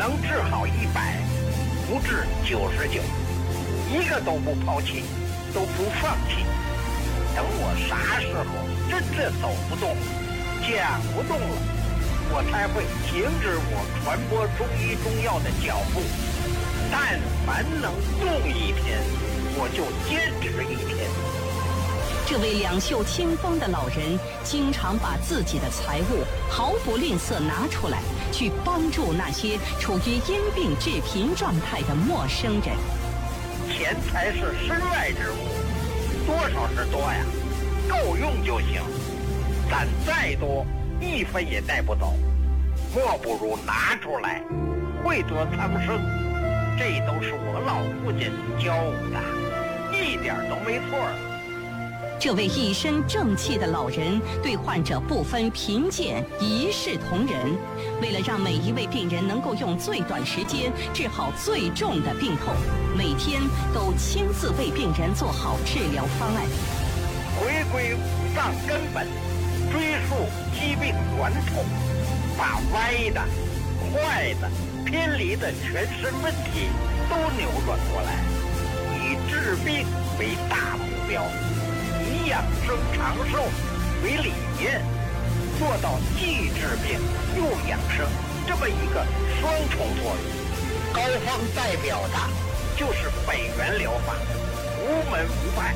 能治好100，不治99，一个都不抛弃，都不放弃。等我啥时候真正走不动，讲不动了，我才会停止我传播中医中药的脚步。但凡能动一天，我就坚持1天。 这位两袖清风的老人，经常把自己的财物毫不吝啬拿出来，去帮助那些处于因病致贫状态的陌生人。 钱财是身外之物，多少是多呀，够用就行。攒再多，1分也带不走，莫不如拿出来，惠泽苍生。这都是我老父亲教我的，一点都没错。 这位一身正气的老人对患者不分贫贱，一视同仁。为了让每一位病人能够用最短时间治好最重的病痛，每天都亲自为病人做好治疗方案。 回归五脏根本，追溯疾病源头，把歪的、坏的、偏离的全身问题都扭转过来，以治病为大目标，以养生长寿为理念，做到既治病又养生这么一个双重作用。膏方代表的就是北元疗法，无门无派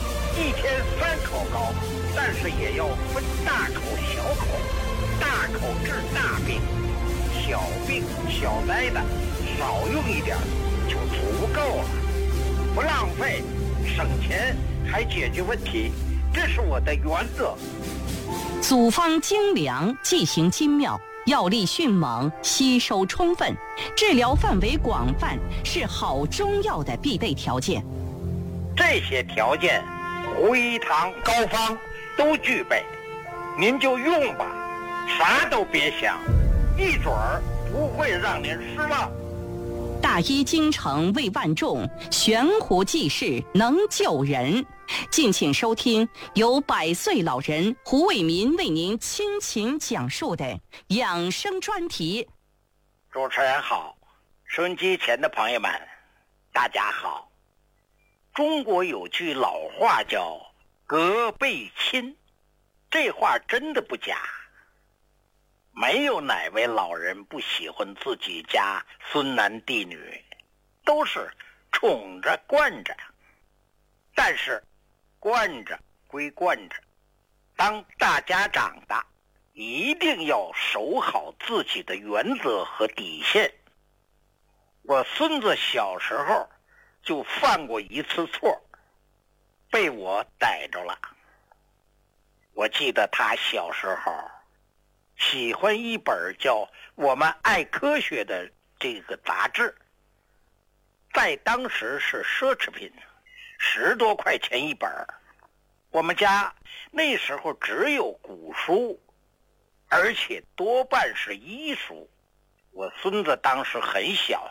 ，1天3口膏，但是也要分大口小口，大口治大病，小病小灾的少用一点就足够了，不浪费，省钱还解决问题，这是我的原则。 组方精良，剂型精妙，药力迅猛，吸收充分，治疗范围广泛，是好中药的必备条件。 这些条件胡一堂膏方都具备，您就用吧，啥都别想，一准儿不会让您失望。 大医精诚为万众，悬壶济世能救人。敬请收听由100岁老人胡伟民为您倾情讲述的养生专题。 主持人好，收音机前的朋友们大家好。中国有句老话叫隔辈亲，这话真的不假。没有哪位老人不喜欢自己家孙男弟女，都是宠着惯着。但是惯着归惯着，当大家长大，一定要守好自己的原则和底线。我孙子小时候就犯过一次错，被我逮着了。我记得他小时候喜欢一本叫《我们爱科学》的这个杂志，在当时是奢侈品，10多块钱一本。我们家那时候只有古书，而且多半是医书。我孙子当时很小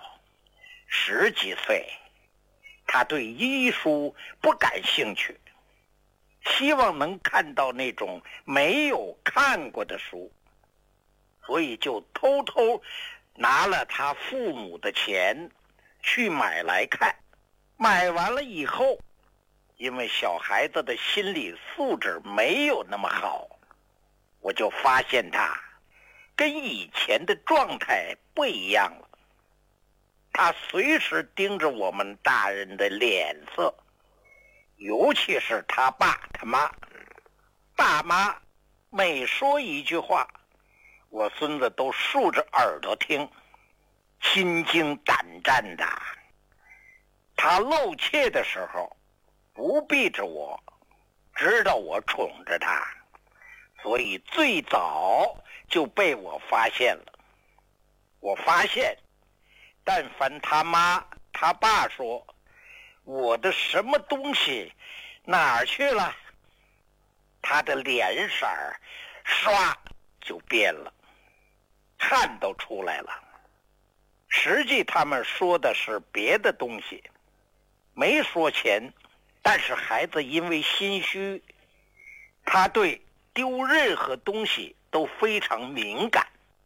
，10几岁，他对医书不感兴趣，希望能看到那种没有看过的书，所以就偷偷拿了他父母的钱去买来看。买完了以后，因为小孩子的心理素质没有那么好，我就发现他跟以前的状态不一样了。他随时盯着我们大人的脸色，尤其是他爸他妈。爸妈每说一句话，我孙子都竖着耳朵听，心惊胆战的。他露怯的时候不避着我，知道我宠着他，所以最早就被我发现了。我发现但凡他妈他爸说我的什么东西哪儿去了，他的脸色唰就变了，汗都出来了。实际他们说的是别的东西，没说钱，但是孩子因为心虚，他对丢任何东西都非常敏感。